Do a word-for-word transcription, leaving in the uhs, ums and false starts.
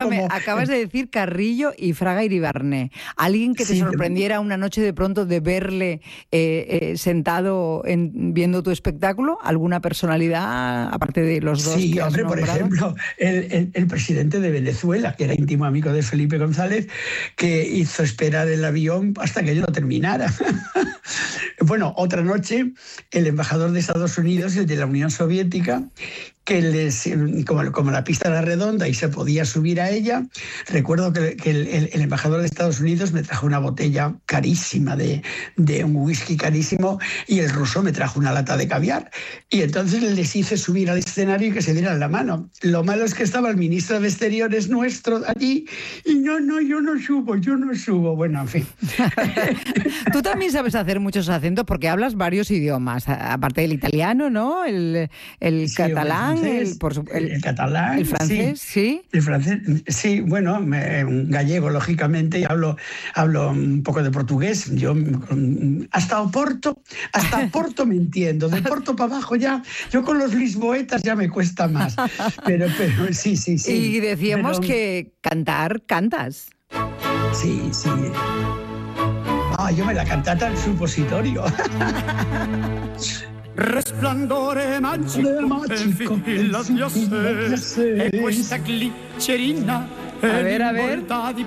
Escúchame, como... acabas de decir Carrillo y Fraga Iribarné. ¿Alguien que te Sí, sorprendiera una noche de pronto de verle eh, eh, sentado en, viendo tu espectáculo? ¿Alguna personalidad, aparte de los dos Sí, que has hombre, por nombrado? ejemplo, el, el, el presidente de Venezuela, que era íntimo amigo de Felipe González, que hizo esperar el avión hasta que yo no terminara. Bueno, otra noche, el embajador de Estados Unidos, el de la Unión Soviética, que les, como, como la pista era redonda y se podía subir a ella, recuerdo que, que el, el, el embajador de Estados Unidos me trajo una botella carísima de, de un whisky carísimo y el ruso me trajo una lata de caviar. Y entonces les hice subir al escenario y que se dieran la mano. Lo malo es que estaba el ministro de Exteriores nuestro allí y no, no, yo no subo, yo no subo. Bueno, en fin. Tú también sabes hacer muchos acentos porque hablas varios idiomas, aparte del italiano, ¿no? El, el Sí, catalán. El, francés, el, por su, el, el catalán, el francés, sí. sí. El francés, sí, bueno, me, gallego, lógicamente, y hablo, hablo un poco de portugués. Yo hasta Oporto, hasta Oporto me entiendo. De Porto para abajo ya, yo con los lisboetas ya me cuesta más. Pero, pero sí, sí, sí. Y decíamos pero, que cantar, cantas. Sí, sí. Ah, yo me la cantata al supositorio. Resplendore magico, magico e fila di sé, e questa glicerina a ver, a ver.